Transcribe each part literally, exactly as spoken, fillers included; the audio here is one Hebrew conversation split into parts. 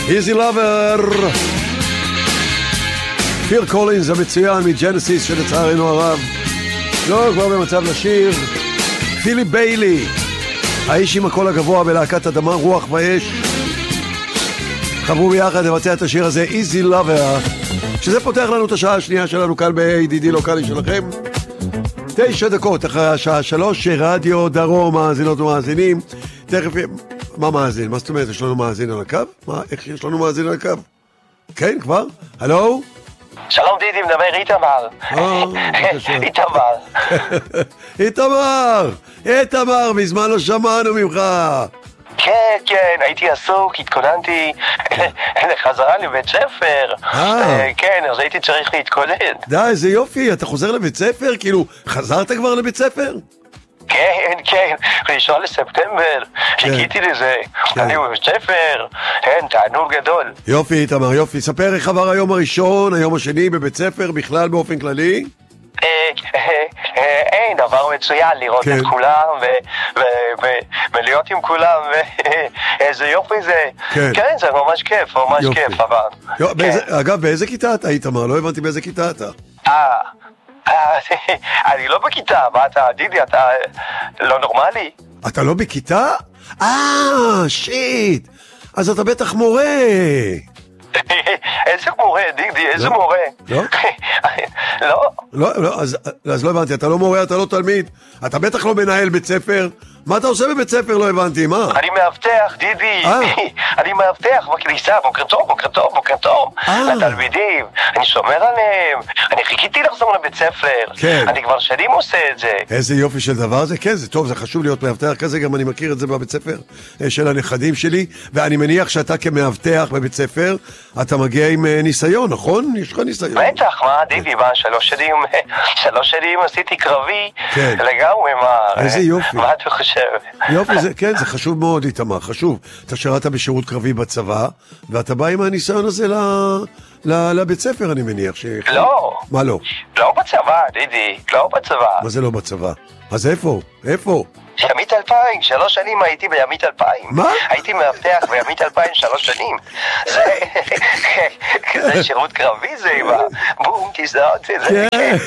Easy Lover. פיר קולינס המצוין מג'נסיס שלצערנו הרב לא כבר במצב לשיר. פיליפ ביילי, האיש עם הקול הגבוה בלהקת אדמה רוח ואש, חברו ביחד לבצע את השיר הזה Easy Lover, שזה פותח לנו את השעה השנייה שלנו כאן ב-איי די די לוקלי שלכם. תשע דקות אחרי השעה שלוש, רדיו דרום, מאזינות ומאזינים. תכף, מה מאזין? מה זאת אומרת? יש לנו מאזין על הקו? מה, איך יש לנו מאזין על הקו? כן, כבר? הלו? שלום דידי, מדבר איתמר. איתמר. איתמר! איתמר, מזמן לא שמענו ממך. כן, כן, הייתי עסוק, התכוננתי לחזרה לבית ספר. כן, אז הייתי צריך להתכונן. די, איזה יופי, אתה חוזר לבית ספר? כאילו, חזרת כבר לבית ספר? כן, כן, ראשון לספטמבר, חיכיתי לזה, אני בבית ספר, כן, תענוג גדול. יופי, איתמר, יופי, ספר איך עבר היום הראשון, היום השני בבית ספר, בכלל באופן כללי? אין, דבר מצוין, לראות את כולם ולהיות עם כולם, ואיזה יופי זה, כן, זה ממש כיף, ממש כיף, אבל. אגב, באיזה כיתה אתה, איתמר? לא הבנתי באיזה כיתה אתה. אה, אני לא בכיתה, מה אתה, דידי, אתה לא נורמלי? אתה לא בכיתה? אה, שיט, אז אתה בטח מורה. איזה מורה, דידי, איזה מורה? לא? לא. לא, לא, אז לא הבנתי, אתה לא מורה, אתה לא תלמיד, אתה בטח לא מנהל בית ספר. מה אתה עושה בבית ספר? לא הבנתי, מה? אני מאבטח, דידי, אני מאבטח בכניסה, בוקר טוב, בוקר טוב, בוקר טוב, לתלמידים, אני שומר עליהם, אני חיכיתי לחזור לבית ספר, אני כבר שנים עושה את זה. איזה יופי של דבר זה, כן, זה טוב, זה חשוב להיות מאבטח כזה, גם אני מכיר את זה בבית ספר של הנכדים שלי, ואני מניח שאתה כמאבטח בבית ספר, אתה מגיע עם ניסיון, נכון? יש לך ניסיון. בטח, מה, דידי, מה, שלוש שנים, שלוש שנים עשיתי קרבי, לגמרי, מה, איזה יופי. מה אתה חושב? יופי, זה, כן, זה חשוב מאוד, איתמר, חשוב. אתה שירת בשירות קרבי בצבא, ואתה בא עם הניסיון הזה ל... ל... לבית ספר, אני מניח. ש... לא. מה לא? לא בצבא, דידי, לא בצבא. מה זה לא בצבא? אז איפה? איפה? ימית אלפיים, שלוש שנים הייתי בימית אלפיים. מה? הייתי מאבטח בימית אלפיים שלוש שנים. זה... זה שירות קרבי זה, בום, תזדהות, זה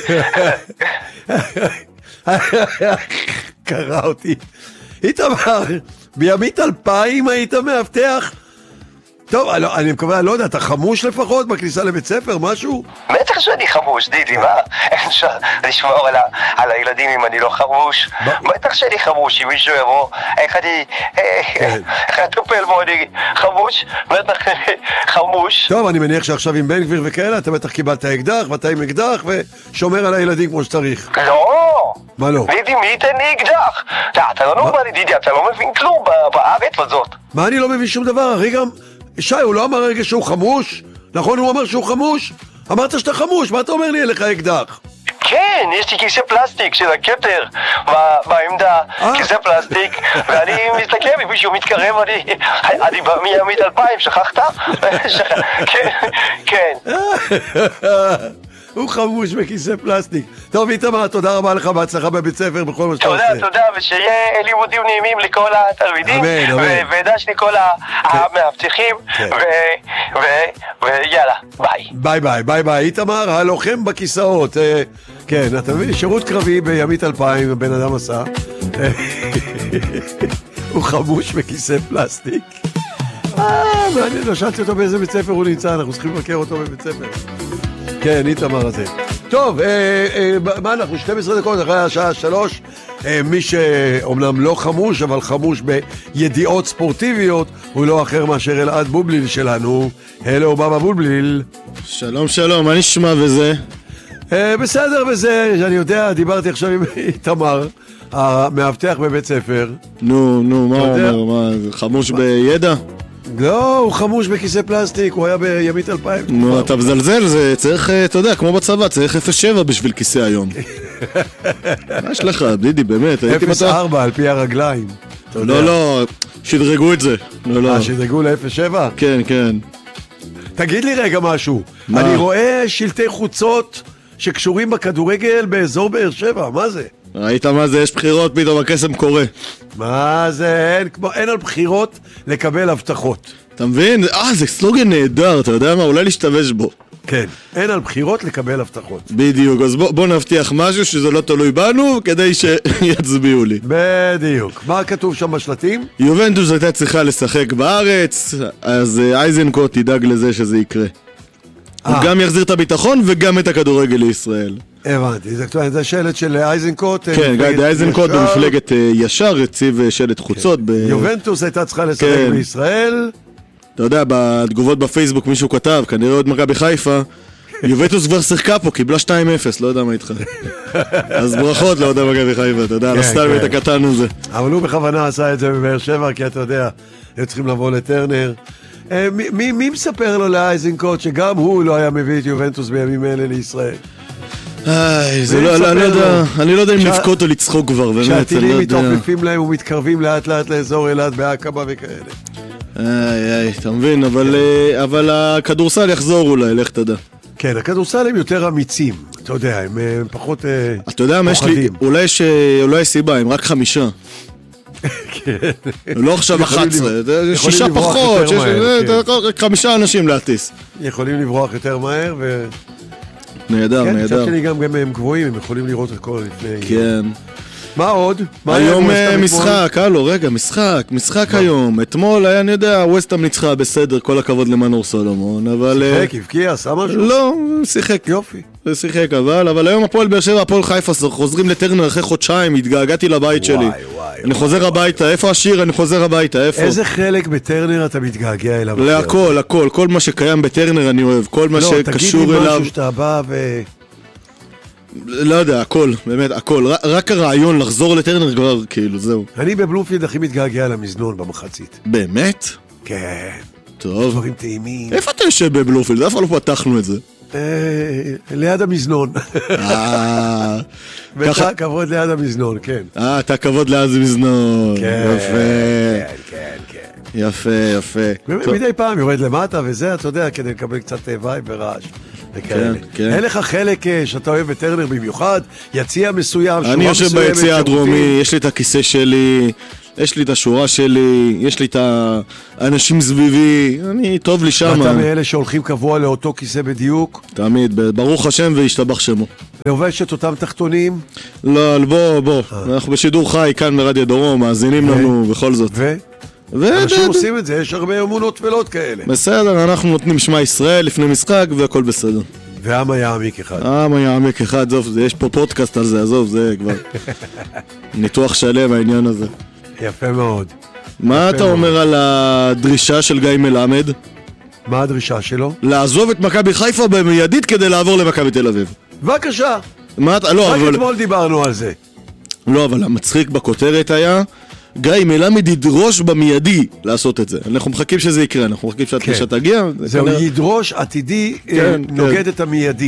כן. קרא אותי. איתמר, בימית אלפיים היית מאבטח? טוב, אני מקווה, לא יודע, אתה חמוש לפחות בכניסה לבית ספר, משהו? בטח שאני חמוש, דידי, מה? איך אפשר לשמור על הילדים אם אני לא חמוש? בטח שאני חמוש, אם מישהו יבוא, איך אני... איך אטופל בו, אני חמוש? בטח חמוש. טוב, אני מניח שעכשיו עם בן גביר וכאלה, אתה בטח קיבלת אקדח, ואתה עם אקדח, ושומר על הילדים כמו שצריך. לא! מה לא? דידי, מי ייתן לי אקדח? אתה לא נורמלי, דידי, אתה לא מבין כלום בארץ הזאת. מה אני לא מבין שום דבר? הרי גם... שי, הוא לא אמר רגע שהוא חמוש? נכון, הוא אמר שהוא חמוש? אמרת שאתה חמוש, מה אתה אומר לי אליך אקדח? כן, יש לי כיסא פלסטיק של הכתר בעמדה, כיסא פלסטיק, ואני מסתכל, מישהו מתקרב, אני מימית אלפיים, שכחת? כן, כן. הוא חמוש בכיסא פלסטיק. טוב, איתמר, תודה רבה לך, בהצלחה בבית ספר בכל מה שאתה עושה. תודה, תודה, ושיהיה לימודים נעימים לכל התלמידים, ודש לכל המאבטחים, ויאללה, ביי. ביי ביי, ביי ביי. איתמר, הלוחם בכיסאות. כן, אתה מבין, שירות קרבי בימית אלפיים, בן אדם עשה. הוא חמוש בכיסא פלסטיק. אה, ואני לא שאלתי אותו באיזה בית ספר הוא נמצא, אנחנו צריכים לבקר אותו בבית ספר. כן, איתמר הזה. טוב, אה, אה, מה אנחנו? שתים עשרה דקות אחרי השעה שלוש. אה, מי שאומנם לא חמוש, אבל חמוש בידיעות ספורטיביות, הוא לא אחר מאשר אלעד בובליל שלנו. הלו, בבא בובליל. שלום, שלום, מה נשמע וזה? אה, בסדר וזה, אני יודע, דיברתי עכשיו עם איתמר, המאבטח בבית ספר. נו, נו, מה אומר? מה, חמוש מה? בידע? לא, הוא חמוש בכיסא פלסטיק, הוא היה בימית אלפיים. נו, אתה מזלזל, זה צריך, אתה יודע, כמו בצבא, צריך אפס שבע בשביל כיסא היום. מה יש לך, דידי, באמת? אפס ארבע על פי הרגליים. לא, לא, שדרגו את זה. אה, שדרגו ל-אפס שבע? כן, כן. תגיד לי רגע משהו. אני רואה שלטי חוצות שקשורים בכדורגל באזור באר שבע, מה זה? ראית מה זה? יש בחירות, פתאום הקסם קורה. מה זה? אין, כמו, אין על בחירות לקבל הבטחות. אתה מבין? אה, זה סלוגן נהדר, אתה יודע מה? אולי להשתמש בו. כן, אין על בחירות לקבל הבטחות. בדיוק, אז בוא, בוא נבטיח משהו שזה לא תלוי בנו, כדי שיצביעו לי. בדיוק. מה כתוב שם בשלטים? יובנטוס הייתה צריכה לשחק בארץ, אז אייזנקוט תדאג לזה שזה יקרה. הוא גם יחזיר את הביטחון וגם את הכדורגל לישראל. הבנתי, זה שלט של אייזנקוט. כן, גדי אייזנקוט במפלגת ישר, הציב שלט חוצות. יובנטוס הייתה צריכה לשחק בישראל. אתה יודע, בתגובות בפייסבוק מישהו כתב, כנראה עוד מכבי חיפה, יובנטוס כבר שיחקה פה, קיבלה שתיים אפס, לא יודע מה איתך. אז ברכות לאוהדי מכבי חיפה, אתה יודע, על הסטלבט הקטן הזה. אבל הוא בכוונה עשה את זה בבאר שבע, כי אתה יודע, הם צריכים לבוא לטרנר. מי מספר לו לאייזנקוט שגם הוא לא היה מביא את יובנטוס בימים אלה לישראל? איי, זה לא, אני לא יודע, אני לא יודע אם לבכות או לצחוק כבר, באמת, כשהטילים מתעופפים להם ומתקרבים לאט לאט לאזור אילת בעקבה וכאלה. איי, איי, אתה מבין, אבל, אבל הכדורסל יחזור אולי, לך תדע. כן, הכדורסל הם יותר אמיצים, אתה יודע, הם פחות אתה יודע מה, יש לי, אולי יש, אולי יש סיבה, הם רק חמישה. כן. לא עכשיו אחת עשרה, שישה פחות, רק חמישה אנשים להטיס. יכולים לברוח יותר מהר ו... נהדר, נהדר. כן, חשבתי לי גם הם גבוהים, הם יכולים לראות את הכל לפני... כן. מה עוד? היום משחק, הלו, רגע, משחק, משחק היום. אתמול היה, אני יודע, ווסטהאם ניצחה בסדר, כל הכבוד למנור סולומון, אבל... שיחק, הבקיע, עשה משהו? לא, שיחק. יופי. שיחק, אבל, אבל היום הפועל באר שבע, הפועל חיפה, חוזרים לטרנר אחרי חודשיים, התגעגעתי לבית שלי. אני חוזר הביתה, איפה השיר? אני חוזר הביתה, איפה? איזה חלק בטרנר אתה מתגעגע אליו? להכל, הכל, כל מה שקיים בטרנר אני אוהב, כל מה שקשור אליו. לא, תגיד לי משהו שאתה בא ו... לא יודע, הכל, באמת, הכל. רק הרעיון לחזור לטרנר כבר, כאילו, זהו. אני בבלומפילד הכי מתגעגע למזנון במחצית. באמת? כן. טוב. דברים טעימים. איפה אתה יושב בבלומפילד? איפה לא פתחנו את זה? ליד המזנון. אה... ואתה כבוד ליד המזנון, כן. אה, אתה כבוד ליד המזנון. כן, יפה. כן, כן. יפה, יפה. מדי פעם יורד למטה וזה, אתה יודע, כדי לקבל קצת וייב ורעש. אין לך חלק שאתה אוהב בטרנר במיוחד, יציע מסוים, אני יושב ביציע הדרומי, יש לי את הכיסא שלי, יש לי את השורה שלי, יש לי את האנשים סביבי, אני טוב לי שם. אתה מאלה שהולכים קבוע לאותו כיסא בדיוק? תמיד, ברוך השם וישתבח שמו. לובש את אותם תחתונים? לא, בוא, בוא, אנחנו בשידור חי כאן ברדיו דרום, מאזינים לנו בכל זאת. ו? אנשים עושים את זה, יש הרבה אמונות תפלות כאלה. בסדר, אנחנו נותנים שמע ישראל לפני משחק והכל בסדר. ועם יעמיק אחד. עם יעמיק אחד, זוב, יש פה פודקאסט על זה, עזוב, זה כבר ניתוח שלם העניין הזה. יפה מאוד. מה אתה אומר על הדרישה של גיא מלמד? מה הדרישה שלו? לעזוב את מכבי חיפה במיידית כדי לעבור למכבי תל אביב. בבקשה. מה אתה, לא, רק אבל... אתמול דיברנו על זה. לא, אבל המצחיק בכותרת היה... גיא מלמד ידרוש במיידי לעשות את זה. אנחנו מחכים שזה יקרה, אנחנו מחכים שהתחישה תגיע. זהו, ידרוש עתידי נוגד את המיידי.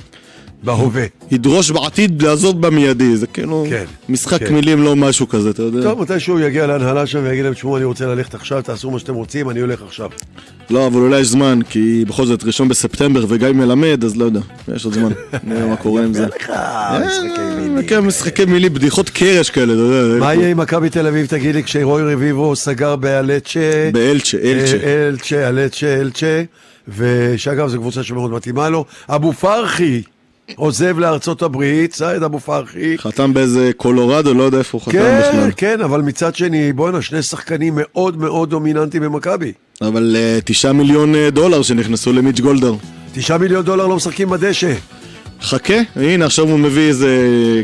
בהווה. ידרוש בעתיד לעזוב במיידי, זה כאילו משחק מילים לא משהו כזה, אתה יודע. טוב, מתי שהוא יגיע להנהלה שם ויגיד להם, תשמעו, אני רוצה ללכת עכשיו, תעשו מה שאתם רוצים, אני הולך עכשיו. לא, אבל אולי יש זמן, כי בכל זאת ראשון בספטמבר וגיא מלמד, אז לא יודע, יש עוד זמן. נראה מה קורה עם זה. לך, משחקי מילים. כן, משחקי מילים, בדיחות קרש כאלה, אתה יודע. מה יהיה עם מכבי תל אביב, תגיד לי, כשרוי רביבו סגר באלצ'ה, באלצ'ה, אלצ'ה. אלצ'ה, אלצ'ה, אלצ'ה, ושאגב, זו קבוצה שמאוד מתאימה לו. אבו פרחי עוזב לארצות הברית, סייד אבו פרחי. חתם באיזה קולורדו, לא יודע איפה הוא חתם כן, בכלל. כן, כן, אבל מצד שני, בוא'נה, שני שחקנים מאוד מאוד דומיננטיים במכבי. אבל uh, תשעה מיליון דולר שנכנסו למיץ' גולדהר. תשעה מיליון דולר לא משחקים בדשא. חכה, הנה עכשיו הוא מביא איזה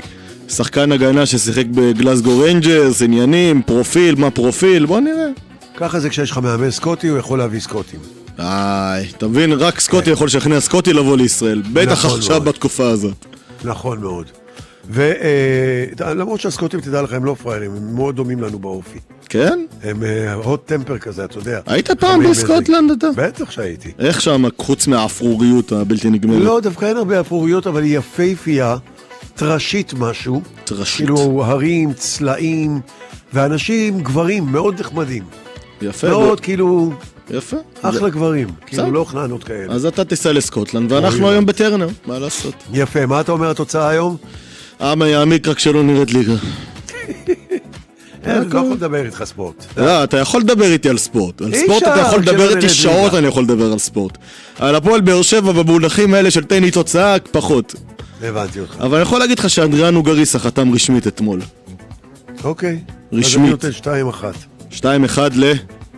שחקן הגנה ששיחק בגלסגו ריינג'רס, עניינים, פרופיל, מה פרופיל, בוא נראה. ככה זה כשיש לך מאמן סקוטי, הוא יכול להביא סקוטים. איי, אתה מבין, רק סקוטי יכול לשכנע סקוטי לבוא לישראל, בטח עכשיו בתקופה הזאת. נכון מאוד. ולמרות שהסקוטים, תדע לך, הם לא פריירים, הם מאוד דומים לנו באופי. כן? הם הוט טמפר כזה, אתה יודע. היית פעם בסקוטלנד אתה? בטח שהייתי. איך שם, חוץ מהאפרוריות הבלתי נגמרת? לא, דווקא אין הרבה אפרוריות, אבל היא יפהפייה, טרשית משהו. טרשית. כאילו הרים, צלעים, ואנשים, גברים, מאוד נחמדים. יפה. מאוד כאילו... יפה. אחלה גברים, כאילו לא חננות כאלה. אז אתה תיסע לסקוטלנד, ואנחנו היום בטרנר, מה לעשות? יפה, מה אתה אומר התוצאה היום? אמה יעמיק רק שלא נראית ליגה. אני לא יכול לדבר איתך ספורט. לא, אתה יכול לדבר איתי על ספורט. על ספורט אתה יכול לדבר איתי שעות, אני יכול לדבר על ספורט. על הפועל באר שבע במונחים האלה של תן לי תוצאה, פחות. הבנתי אותך. אבל אני יכול להגיד לך שאנדריאן אוגריסה חתם רשמית אתמול. אוקיי. רשמית. אז אני נותן שתיים אחת. שתיים אחד ל...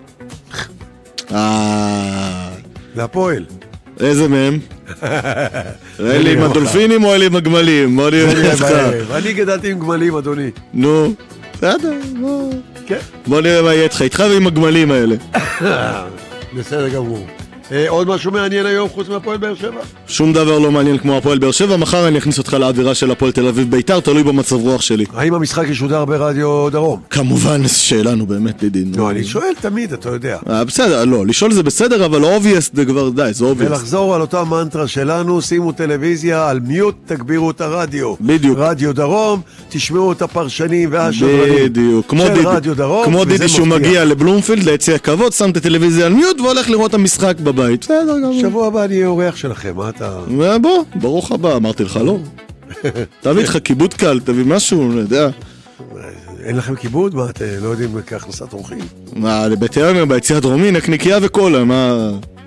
אה... להפועל. איזה מהם? אלה עם הדולפינים או אלה עם הגמלים? בוא נראה אותך. אני גדלתי עם גמלים, אדוני. נו, בסדר, בוא נראה מה יהיה איתך, איתך ועם הגמלים האלה. בסדר גמור. עוד משהו מעניין היום חוץ מהפועל באר שבע? שום דבר לא מעניין כמו הפועל באר שבע, מחר אני אכניס אותך לאווירה של הפועל תל אביב ביתר, תלוי במצב רוח שלי. האם המשחק ישודר ברדיו דרום? כמובן, שאלנו באמת, לידין. לא, אני שואל תמיד, אתה יודע. בסדר, לא, לשאול זה בסדר, אבל אובייס זה כבר די, זה אובייס. ולחזור על אותה מנטרה שלנו, שימו טלוויזיה על מיוט, תגבירו את הרדיו. בדיוק. רדיו דרום, תשמעו את הפרשנים והשדרנים. בדיוק. של רדיו דרום. כמו דידי שהוא מגיע לבלומפילד, ליציע הכבוד, שם את הטלוויזיה על מיוט והולך לראות את המשחק בבית. בסדר, גמור. שבוע הבא אני אהיה אורח שלכם, מה אתה... בוא, ברוך הבא, אמרתי לך לא. תביא איתך כיבוד קל, תביא משהו, אני יודע. אין לכם כיבוד? מה, אתם לא יודעים כהכנסת אורחים? מה, לבית העמר, ביציע הדרומי, נקניקיה וקולה, מה...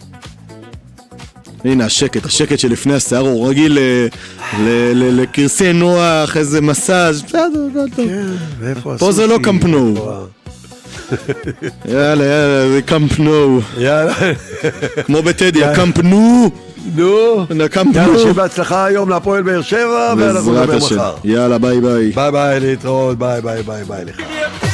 הנה, השקט, השקט שלפני השיער, הוא רגיל לקרסי נוח, איזה מסאז', בסדר, בסדר. כן, ואיפה הסושי? פה זה לא קמפנו. יאללה, יאללה, זה קמפנו. יאללה. כמו בטדי, הקמפנו. נו. הקמפנו. יאללה, שבהצלחה היום להפועל באר שבע, ואנחנו נדבר מחר. יאללה, ביי ביי. ביי ביי, להתראות, ביי ביי ביי ביי לך.